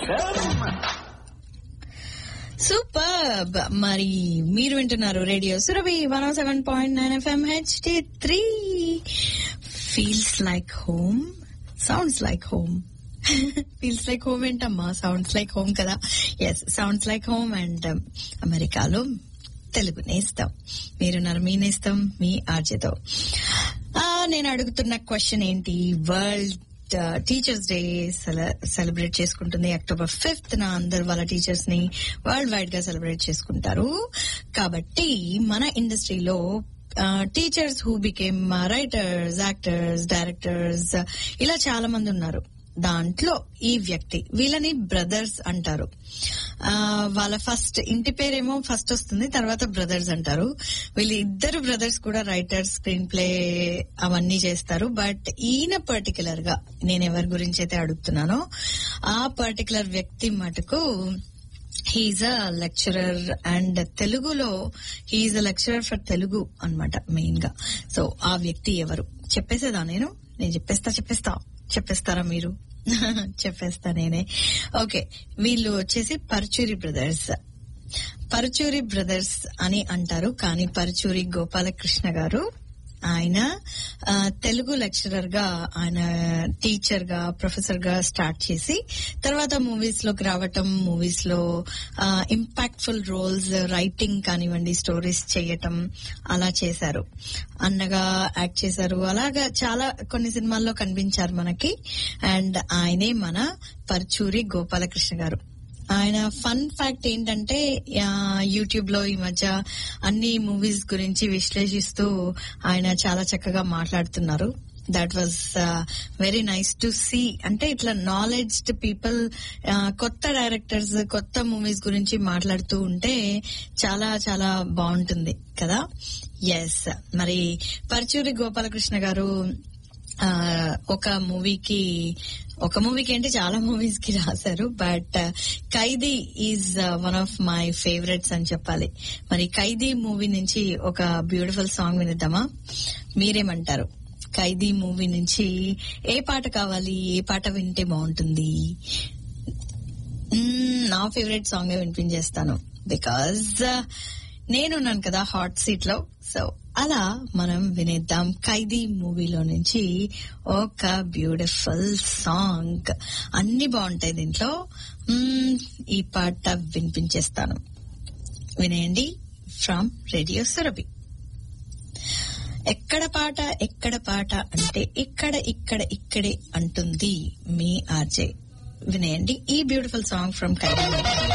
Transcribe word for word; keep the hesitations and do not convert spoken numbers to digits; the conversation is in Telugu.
సూపర్. మరి మీరు వింటున్నారు రేడియో సురభి వన్ ఓ seven point nine FM HD three. Feels like home, sounds like home. Feels like home ఏంటమ్మా, సౌండ్స్ లైక్ హోమ్ కదా. Yes, sounds like home. And అమెరికాలో తెలుగు నేస్తాం. మీరున్నారు మీ నేస్తాం మీ ఆర్జేతో. నేను అడుగుతున్న క్వశ్చన్ ఏంటి, వరల్డ్ టీచర్స్ డే సెలబ్రేట్ చేసుకుంటుంది అక్టోబర్ ఫిఫ్త్ న. అందరు వాళ్ళ టీచర్స్ ని వరల్డ్ వైడ్ గా సెలబ్రేట్ చేసుకుంటారు. కాబట్టి మన ఇండస్ట్రీలో teachers who became writers, actors, directors ఇలా చాలా మంది ఉన్నారు. దాంట్లో ఈ వ్యక్తి, వీళ్ళని బ్రదర్స్ అంటారు. ఆ వాళ్ళ ఫస్ట్ ఇంటి పేరేమో ఫస్ట్ వస్తుంది, తర్వాత బ్రదర్స్ అంటారు. వీళ్ళు ఇద్దరు బ్రదర్స్ కూడా రైటర్స్, స్క్రీన్ ప్లే అవన్నీ చేస్తారు. బట్ ఈయన పర్టికులర్ గా నేను ఎవరి గురించి అయితే అడుగుతున్నానో ఆ పర్టికులర్ వ్యక్తి మటుకు హీఈస్ అ లెక్చరర్. అండ్ తెలుగులో he's a lecturer for Telugu అన్నమాట మెయిన్ గా. సో ఆ వ్యక్తి ఎవరు చెప్పేసేదా? నేను నేను చెప్పేస్తా చెప్పేస్తా చెప్పేస్తారా మీరు? చెప్పేస్తా నేనే. ఓకే, వీళ్ళు వచ్చేసి పరుచూరి బ్రదర్స్. పరుచూరి బ్రదర్స్ అని అంటారు, కానీ పరుచూరి గోపాలకృష్ణ గారు ఆయన తెలుగు లెక్చరర్ గా, ఆయన టీచర్ గా, ప్రొఫెసర్ గా స్టార్ట్ చేసి తర్వాత మూవీస్ లోకి రావటం, మూవీస్ లో ఇంపాక్ట్ఫుల్ రోల్స్, రైటింగ్ కానివ్వండి, స్టోరీస్ చేయటం అలా చేశారు. అన్నగా యాక్ట్ చేశారు. అలాగా చాలా కొన్ని సినిమాల్లో కనిపించారు మనకి. అండ్ ఆయనే మన పరుచూరి గోపాలకృష్ణ గారు. ఆయన ఫన్ ఫ్యాక్ట్ ఏంటంటే, యూట్యూబ్ లో ఈ మధ్య అన్ని మూవీస్ గురించి విశ్లేషిస్తూ ఆయన చాలా చక్కగా మాట్లాడుతున్నారు. That was very nice to see. అంటే ఇట్లా నాలెడ్జ్డ్ పీపుల్ కొత్త డైరెక్టర్స్ కొత్త మూవీస్ గురించి మాట్లాడుతూ ఉంటే చాలా చాలా బాగుంటుంది కదా. ఎస్, మరి పరుచూరి గోపాలకృష్ణ గారు ఒక మూవీకి ఒక మూవీకి ఏంటి చాలా మూవీస్ కి రాశారు. But Khaidi is one of my favourites అని చెప్పాలి. మరి ఖైదీ మూవీ నుంచి ఒక బ్యూటిఫుల్ సాంగ్ వినిద్దామా? మీరేమంటారు? ఖైదీ మూవీ నుంచి ఏ పాట కావాలి, ఏ పాట వింటే బాగుంటుంది? నా ఫేవరెట్ సాంగ్ వినిపించేస్తాను, బికాజ్ నేనున్నాను కదా హాట్ సీట్ లో. సో అలా మనం వినేద్దాం ఖైదీ మూవీలో నుంచి ఒక బ్యూటిఫుల్ సాంగ్. అన్ని బాగుంటాయి దీంట్లో. ఈ పాట వినిపించేస్తాను, వినేయండి. From radio Surabhi. ఎక్కడ పాట ఎక్కడ పాట అంటే ఇక్కడ ఇక్కడ ఇక్కడే అంటుంది మీ ఆర్జే. వినేయండి ఈ బ్యూటిఫుల్ సాంగ్ ఫ్రమ్ ఖైదీ.